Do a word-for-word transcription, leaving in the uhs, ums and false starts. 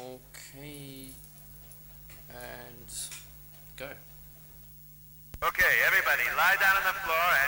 Okay. And go. Okay, everybody, lie down on the floor and